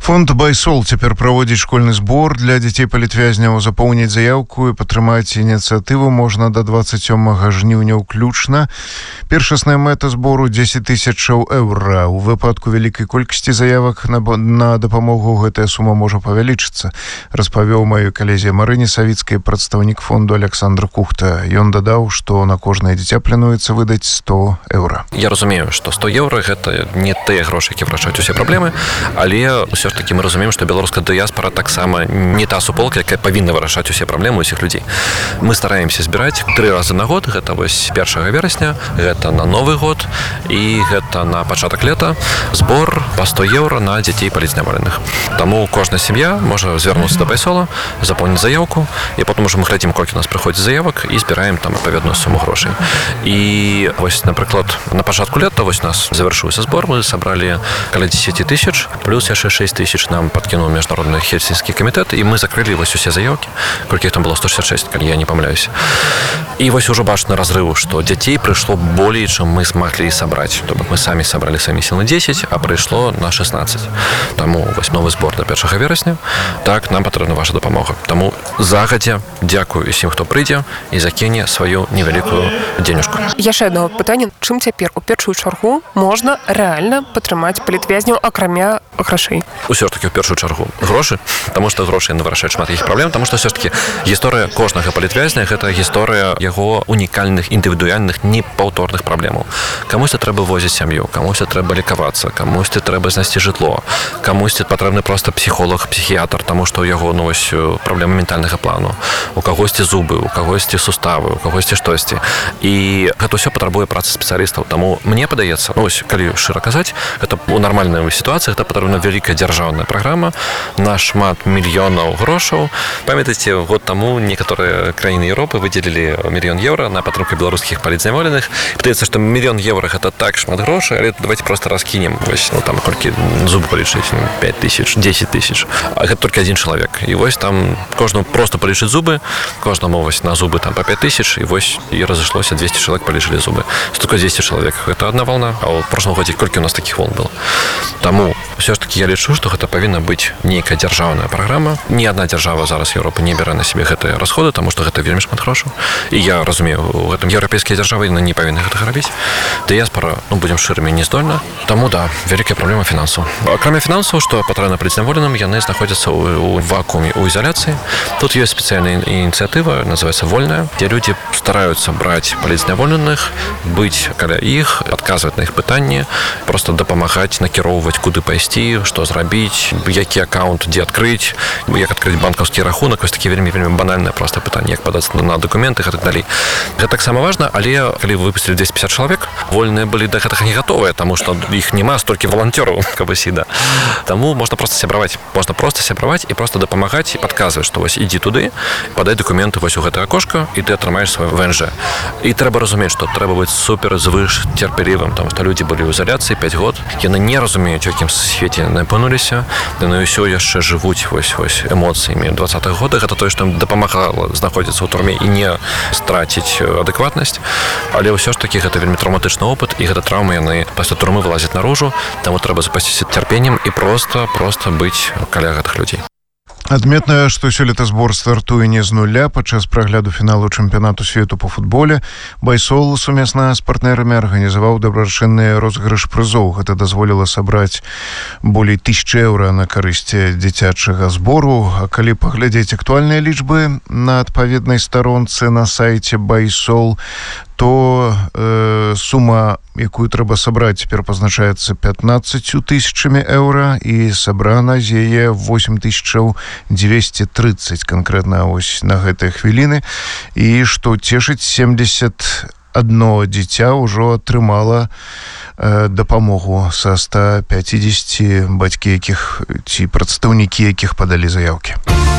Фонд «Байсол» цяпер праводзіць школьны збор для дзяцей палітвязняў. Запоўніць заяўку і падтрымаць ініцыятыву можна да 27 жніўня ўключна. Першасная мэта збору 10 000 еўра. У выпадку вялікай колькасці заявак на дапамогу гэтая сума можа павялічыцца, распавёў маёй калезе Марыне Савіцкай прадстаўнік фонду Александр Кухта. Ён дадаў, што на кожнае дзіця плануецца выдаць 100 еўра. Я разумею, што 100 еўра гэта не тыя грошы, які вырашаюць усе праблемы, але ўсё ж такі мы разумеем, што беларуская дыяспара таксама не та суполка, якая павінна вырашаць усе праблемы ўсіх людзей. Мы стараемся збіраць 3 разы на год. Гэта вось 1 верасня, гэта на Новы год і гэта на пачатак лета. Збор па 100 еўра на дзяцей палітзняволеных. Таму кожная сям'я можа звярнуцца да Байсола, запоўніць заяўку, і потым ужо мы глядзім, колькі у нас прыходзіць заявак і збіраем там адпаведную суму грошай. І вось, напрыклад, на пачатку лета вось у нас завяршыўся збор, мы сабралі каля 10 000, плюс яшчэ 6 000 нам подкинул Международный Хельсинский комитет, и мы закрыли вось усе заявки, колькі их там было 166, калі я не помыляюсь. И вось уже бачна разрыву, что детей пришло более, чем мы смогли собрать. То мы сами собрали самі силы 10, а пришло на 16. Тому вось новый збор до 1 верасня. Так, нам патрэбна ваша дапамога. Тому загадзя дзякую усім, хто прыйдзе і закіне сваю невялікую денежку. Яшчэ одно пытанне. Чым цяпер у першую чаргу можна рэальна падтрымаць палітвязняў, акрамя грошей? Усё ж таки в першую чаргу грошы, таму што грошы яны вырашаюць шмат іх праблем, таму што ўсё ж таки гісторыя кожнага палітвязня гэта гісторыя яго унікальных, індывідуальных, непаўторных праблемаў. Камусьці трэба возіць сям'ю, камусьці трэба лікавацца, камусьці трэба знайсці жытло, камусьці патрэбны проста псіхолог, псіхіятр, таму што ў яго праблемы ментальнага плану, у кагосьці зубы, у кагосьці суставы, у кагосьці штосьці. І гэта ўсё патрабуе працы спецыялістаў. Таму мне падаецца, калі шчыра казаць, гэта ў нармальнай сітуацыі гэта патрэбна вялікая дзяржаўная праграма на шмат мільёнаў грошаў. Памятаеце, год таму некаторыя краіны Еўропы выдзелілі 1 000 000 еўра на падтрымку беларускіх палітзняволеных. Падаецца, што 1 000 000 еўра гэта так шмат грошай, але давайте просто раскінем, вось, там колькі зубы палічыць, 5 000, 10 000. А гэта толькі адзін чалавек. І вось там кожнаму просто палічыць зубы, кожнаму вось на зубы там по 5 000, і вось і разышлося 200 чалавек палічылі зубы. Што такое 200 чалавек? Гэта одна волна, а ў прошлым годзе колькі у нас такіх волн было. Таму ўсё ж таки я лічу, што гэта павінна быць нейкая дзяржаўная праграма. Ні адна дзяржава зараз Еўропы не бярэ на сябе гэтыя расходы, таму што гэта вельмі шмат грошаў. І я разумею, у гэтым еўрапейскія дзяржавы не павінны гэтага рабіць. Дыяспара, будзем шчырымі, не здольна. Таму да, вялікая праблема фінансаў. Акрамя фінансаў, што патрэбна палітзняволеным, яны знаходзяцца ў вакууме, у ізаляцыі. Тут ёсць спецыяльная ініцыятыва, называецца «Вольная», дзе людзі стараюцца браць палітзняволеных, быць каля іх, адказваць на іх пытанні, просто дапамагаць, накіроўваць, куды пайсці, што зрабіць, які аккаунт дзе адкрыць, як адкрыць банкаўскі рахунак, вось такі вельмі банальнае проста пытанне, як падацца на дакументы і так далей. Гэта таксама важна, але калі вы выпусцілі 250 чалавек, вольныя былі да гэтага не гатовыя, таму што іх няма столькі валанцёраў, каб сіда. Таму можна проста сябраваць, і проста дапамагаць і падказваць, што вось ідзі туды, падай дакументы вось у гэтае акошка, і ты атрымаеш свой ВНЖ. І трэба разумець, што трэба быць супер звыш цярпелівым, таму што людзі былі ў ізаляцыі 5 год, яны не разумеюць, у якім свеце яны апынуліся, яны ўсё яшчэ жывуць вось эмоцыямі 20-х годах. Гэта тое, што ім дапамагала знаходзіцца ў турме і не страціць адэкватнасць, але ўсё ж такі гэта вельмі траўматычны опыт, і гэта траўмы яны пасля турмы вылазяць наружу, таму трэба запасціся цярпеннем і проста быць каля гэтых людзей. Адметна, што сёлета збор стартуе не з нуля. Падчас прагляду фіналу чэмпіянату свету па футболе Байсол сумесна з партнерамі арганізаваў дабрачынны розыгрыш прызоў. Гэта дазволіла сабраць болей 1000 еўра на карысць дзіцячага збору. А калі паглядзець актуальныя лічбы на адпаведнай старонцы на сайце Байсол, то сума, якую трэба сабраць, цяпер пазначаецца 15 000 еўра, і сабрана з яе 8230 канкрэтна вось на гэтыя хвіліны. І што цешыць, 71 дзіця ўжо атрымала дапамогу са 150 бацькі якіх ці прадстаўнікі якіх падалі заяўкі.